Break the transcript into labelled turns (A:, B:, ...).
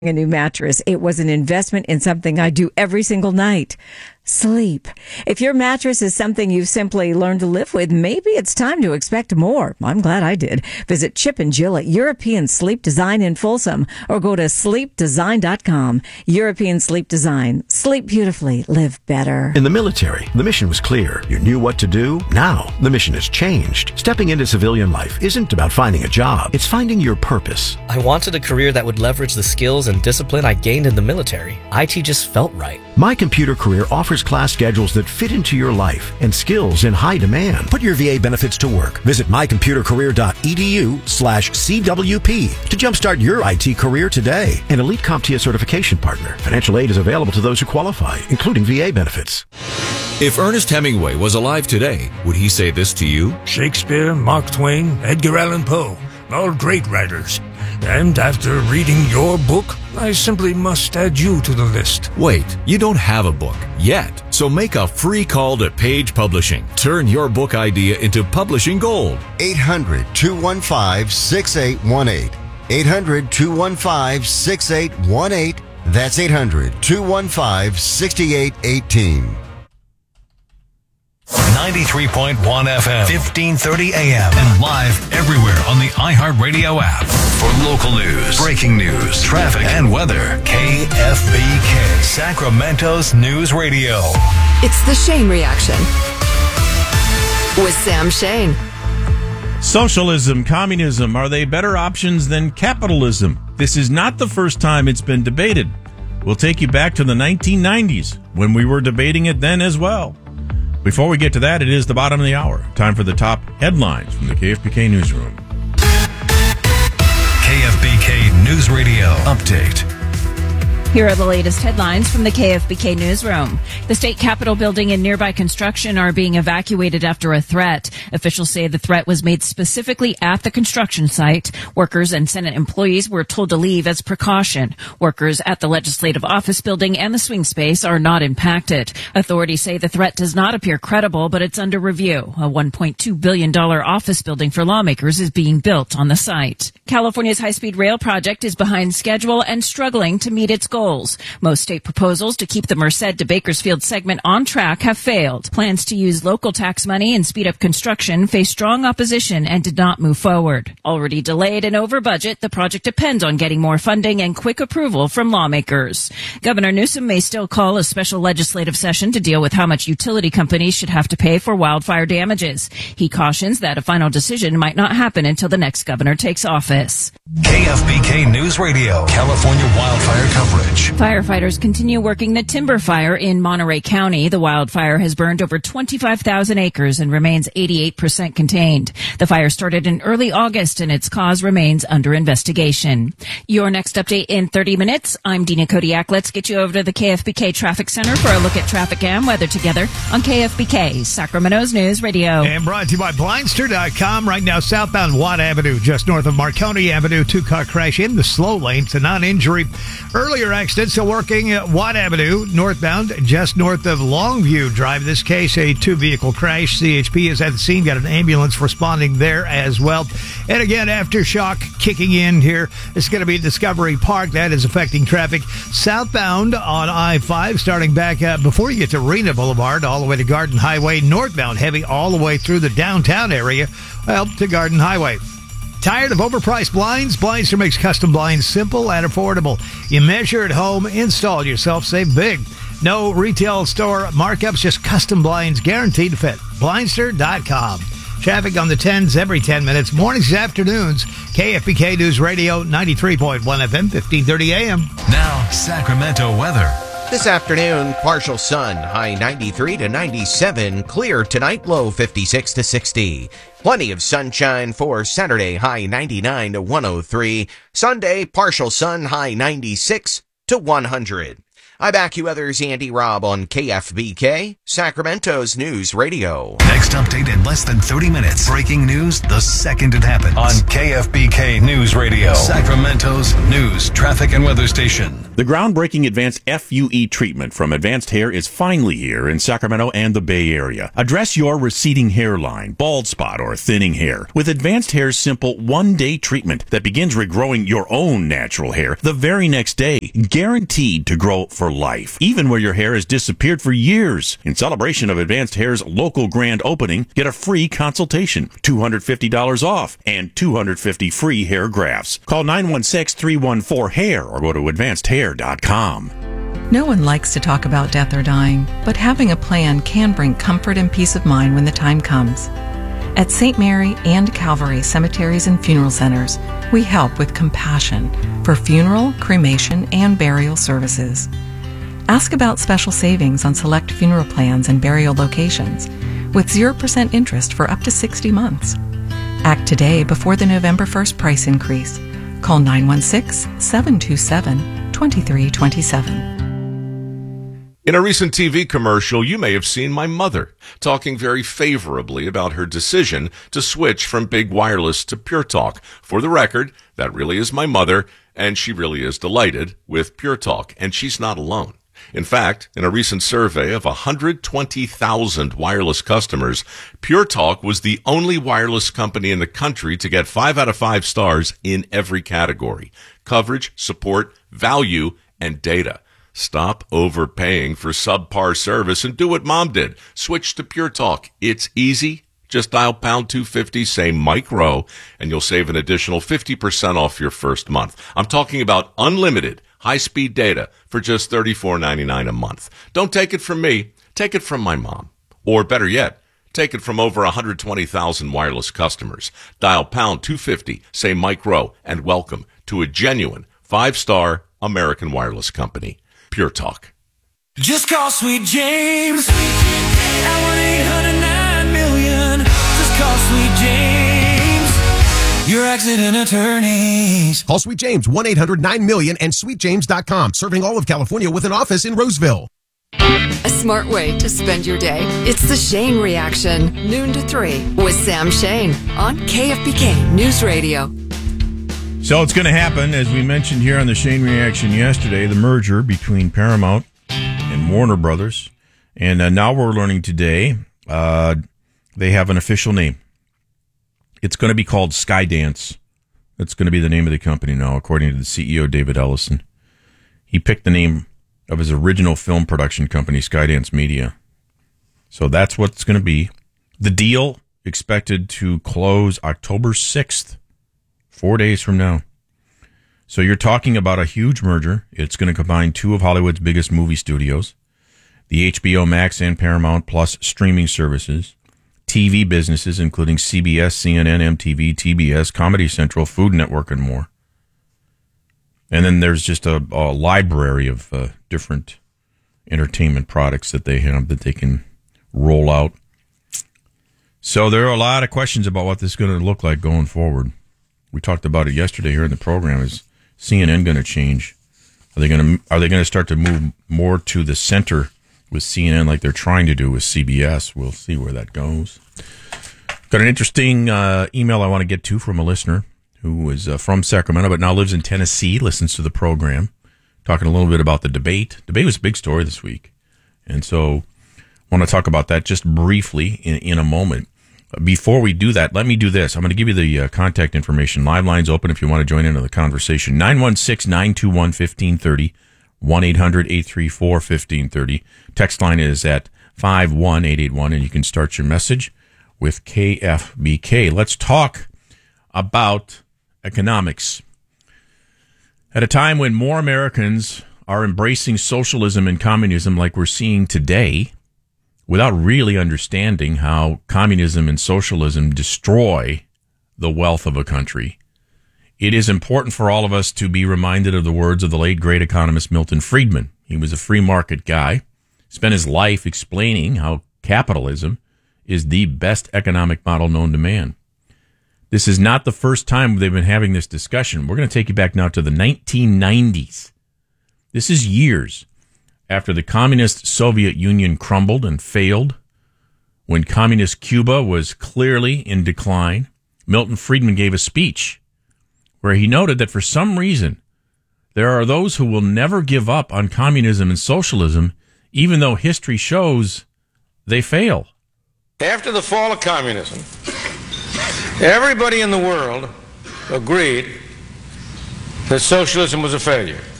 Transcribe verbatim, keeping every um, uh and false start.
A: a new mattress. It was an investment in something I do every single night. Sleep. If your mattress is something you've simply learned to live with, maybe it's time to expect more. I'm glad I did. Visit Chip and Jill at European Sleep Design in Folsom or go to sleep design dot com. European Sleep Design. Sleep beautifully. Live better.
B: In the military, the mission was clear. You knew what to do. Now, the mission has changed. Stepping into civilian life isn't about finding a job. It's finding your purpose.
C: I wanted a career that would leverage the skills and discipline I gained in the military. I T just felt right.
B: My Computer Career offers class schedules that fit into your life and skills in high demand. Put your V A benefits to work. Visit my computer career dot e d u slash C W P to jumpstart your I T career today. An Elite CompTIA certification partner. Financial aid is available to those who qualify, including V A benefits.
D: If Ernest Hemingway was alive today, would he say this to you?
E: Shakespeare, Mark Twain, Edgar Allan Poe, all great writers. And after reading your book, I simply must add you to the list.
D: Wait, you don't have a book yet. So make a free call to Page Publishing. Turn your book idea into publishing gold.
F: eight hundred, two one five, six eight one eight. eight hundred, two one five, six eight one eight. That's eight hundred, two one five, six eight one eight.
G: ninety-three point one F M, fifteen thirty A M, and live everywhere on the iHeartRadio app. For local news, breaking news, traffic, and weather, K F B K, Sacramento's News Radio.
H: It's the Shane Reaction with Sam Shane.
I: Socialism, communism, are they better options than capitalism? This is not the first time it's been debated. We'll take you back to the nineteen nineties, when we were debating it then as well. Before we get to that, it is the bottom of the hour. Time for the top headlines from the K F B K Newsroom.
G: K F B K News Radio Update.
J: Here are the latest headlines from the K F B K Newsroom. The state capitol building and nearby construction are being evacuated after a threat. Officials say the threat was made specifically at the construction site. Workers and Senate employees were told to leave as precaution. Workers at the legislative office building and the swing space are not impacted. Authorities say the threat does not appear credible, but it's under review. A one point two billion dollars office building for lawmakers is being built on the site. California's high-speed rail project is behind schedule and struggling to meet its goals. Most state proposals to keep the Merced to Bakersfield segment on track have failed. Plans to use local tax money and speed up construction face strong opposition and did not move forward. Already delayed and over budget, the project depends on getting more funding and quick approval from lawmakers. Governor Newsom may still call a special legislative session to deal with how much utility companies should have to pay for wildfire damages. He cautions that a final decision might not happen until the next governor takes office.
G: K F B K News Radio, California wildfire coverage.
J: Firefighters continue working the timber fire in Monterey County. The wildfire has burned over twenty-five thousand acres and remains eighty-eight percent contained. The fire started in early August and its cause remains under investigation. Your next update in thirty minutes. I'm Dina Kodiak. Let's get you over to the K F B K Traffic Center for a look at traffic and weather together on K F B K, Sacramento's News Radio.
K: And brought to you by Blindster dot com. Right now, southbound Watt Avenue, just north of Marconi Avenue, two-car crash in the slow lane to non-injury. Earlier accident still working at Watt Avenue, northbound, just north of Longview Drive. In this case, a two-vehicle crash. C H P is at the scene, got an ambulance responding there as well. And again, aftershock kicking in here. It's going to be Discovery Park. That is affecting traffic southbound on I five, starting back uh, before you get to Rena Boulevard, all the way to Garden Highway. Northbound heavy all the way through the downtown area, well, to Garden Highway. Tired of overpriced blinds? Blindster makes custom blinds simple and affordable. You measure at home, install yourself, save big. No retail store markups, just custom blinds guaranteed to fit. Blindster dot com. Traffic on the tens every ten minutes, mornings and afternoons. K F B K News Radio, ninety-three point one F M, fifteen thirty A M.
G: Now, Sacramento weather.
L: This afternoon, partial sun, high ninety-three to ninety-seven. Clear tonight, low fifty-six to sixty. Plenty of sunshine for Saturday, high ninety-nine to one oh three. Sunday, partial sun, high ninety-six to one hundred. I'm AccuWeather's Andy Robb on K F B K, Sacramento's News Radio.
G: Next update in less than thirty minutes. Breaking news the second it happens. On K F B K News Radio, Sacramento's news, traffic, and weather station.
M: The groundbreaking advanced F U E treatment from Advanced Hair is finally here in Sacramento and the Bay Area. Address your receding hairline, bald spot, or thinning hair with Advanced Hair's simple one-day treatment that begins regrowing your own natural hair the very next day, guaranteed to grow for life, even where your hair has disappeared for years. In celebration of Advanced Hair's local grand opening, get a free consultation, two hundred fifty dollars off, and two hundred fifty free hair grafts. Call nine one six, three one four, hair or go to advanced hair dot com.
N: No one likes to talk about death or dying, but having a plan can bring comfort and peace of mind when the time comes. At Saint Mary and Calvary Cemeteries and Funeral Centers, we help with compassion for funeral, cremation, and burial services. Ask about special savings on select funeral plans and burial locations with zero percent interest for up to sixty months. Act today before the November first price increase. Call nine one six, seven two seven, two three two seven.
O: In a recent T V commercial, you may have seen my mother talking very favorably about her decision to switch from big wireless to Pure Talk. For the record, that really is my mother, and she really is delighted with Pure Talk, and she's not alone. In fact, in a recent survey of one hundred twenty thousand wireless customers, Pure Talk was the only wireless company in the country to get five out of five stars in every category: coverage, support, value, and data. Stop overpaying for subpar service and do what Mom did. Switch to Pure Talk. It's easy. Just dial pound two fifty, say Mike Rowe, and you'll save an additional fifty percent off your first month. I'm talking about unlimited high-speed data for just thirty-four ninety-nine a month. Don't take it from me. Take it from my mom. Or better yet, take it from over one hundred twenty thousand wireless customers. Dial pound two fifty, say Mike Rowe, and welcome to a genuine five-star American wireless company. Pure Talk.
P: Just call Sweet James at one eight hundred nine million. Just call Sweet James, your accident attorneys.
Q: Call Sweet James, one eight hundred nine million and sweet james dot com. Serving all of California with an office in Roseville.
H: A smart way to spend your day. It's the Shane Reaction, noon to three with Sam Shane on K F B K News Radio.
I: So it's going to happen, as we mentioned here on the Shane Reaction yesterday, the merger between Paramount and Warner Brothers. And uh, now we're learning today uh, they have an official name. It's going to be called Skydance. That's going to be the name of the company now, according to the C E O, David Ellison. He picked the name of his original film production company, Skydance Media. So that's what it's going to be. The deal expected to close October sixth. Four days from now. So you're talking about a huge merger. It's going to combine two of Hollywood's biggest movie studios, the H B O Max and Paramount Plus streaming services, T V businesses, including C B S, C N N, M T V, T B S, Comedy Central, Food Network, and more. And then there's just a, a library of uh, different entertainment products that they have that they can roll out. So there are a lot of questions about what this is going to look like going forward. We talked about it yesterday here in the program. Is C N N going to change? Are they going to are they going to start to move more to the center with C N N like they're trying to do with C B S? We'll see where that goes. Got an interesting uh, email I want to get to from a listener who is uh, from Sacramento but now lives in Tennessee, listens to the program, talking a little bit about the debate. Debate was a big story this week. And so I want to talk about that just briefly in, in a moment. Before we do that, let me do this. I'm going to give you the uh, contact information. Live lines open if you want to join into the conversation. nine one six, nine two one, one five three zero, one eight hundred, eight three four, one five three zero. Text line is at five one eight eight one, and you can start your message with K F B K. Let's talk about economics. At a time when more Americans are embracing socialism and communism like we're seeing today, without really understanding how communism and socialism destroy the wealth of a country, it is important for all of us to be reminded of the words of the late great economist Milton Friedman. He was a free market guy, spent his life explaining how capitalism is the best economic model known to man. This is not the first time they've been having this discussion. We're going to take you back now to the nineteen nineties. This is years after the communist Soviet Union crumbled and failed, when communist Cuba was clearly in decline, Milton Friedman gave a speech where he noted that for some reason, there are those who will never give up on communism and socialism, even though history shows they fail.
R: After the fall of communism, everybody in the world agreed that socialism was a failure.